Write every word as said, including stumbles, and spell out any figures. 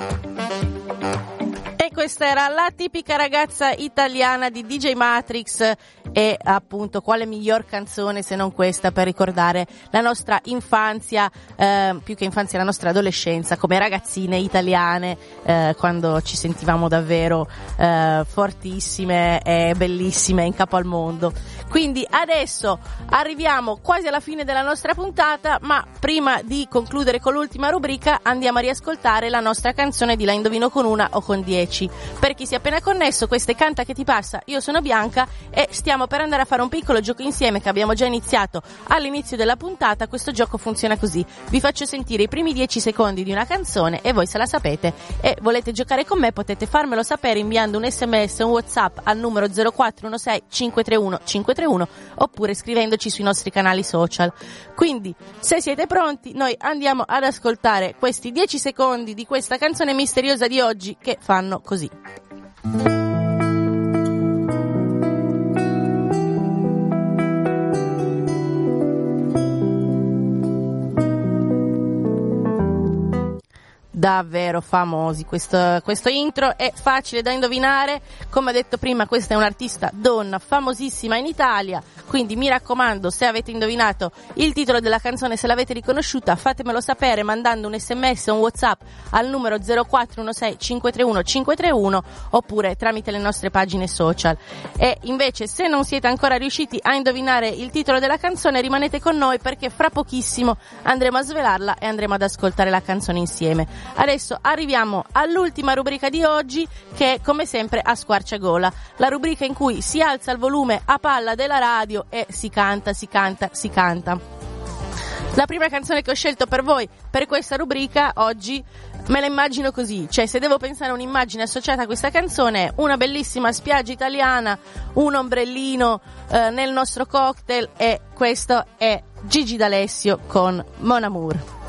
E questa era la tipica ragazza italiana di D J Matrix. E appunto, quale miglior canzone se non questa per ricordare la nostra infanzia, eh, più che infanzia la nostra adolescenza come ragazzine italiane, eh, quando ci sentivamo davvero eh, fortissime e bellissime in capo al mondo. Quindi adesso arriviamo quasi alla fine della nostra puntata, ma prima di concludere con l'ultima rubrica andiamo a riascoltare la nostra canzone di La indovino con una o con dieci. Per chi si è appena connesso, questa è Canta che ti passa, io sono Bianca e stiamo per andare a fare un piccolo gioco insieme che abbiamo già iniziato all'inizio della puntata. Questo gioco funziona così: vi faccio sentire i primi dieci secondi di una canzone e voi, se la sapete e volete giocare con me, potete farmelo sapere inviando un sms o un WhatsApp al numero zero quattro uno sei cinque tre uno cinque tre uno oppure scrivendoci sui nostri canali social. Quindi, se siete pronti, noi andiamo ad ascoltare questi dieci secondi di questa canzone misteriosa di oggi che fanno così. Davvero famosi, questo, questo intro è facile da indovinare. Come ho detto prima, questa è un'artista donna famosissima in Italia, quindi mi raccomando, se avete indovinato il titolo della canzone, se l'avete riconosciuta, fatemelo sapere mandando un sms o un WhatsApp al numero zero quattro uno sei cinque tre uno cinque tre uno oppure tramite le nostre pagine social. E invece, se non siete ancora riusciti a indovinare il titolo della canzone, rimanete con noi perché fra pochissimo andremo a svelarla e andremo ad ascoltare la canzone insieme. Adesso arriviamo all'ultima rubrica di oggi, che è come sempre a squarciagola, la rubrica in cui si alza il volume a palla della radio e si canta, si canta, si canta. La prima canzone che ho scelto per voi per questa rubrica oggi me la immagino così, cioè se devo pensare a un'immagine associata a questa canzone, una bellissima spiaggia italiana, un ombrellino eh, nel nostro cocktail, e questo è Gigi D'Alessio con Mon Amour.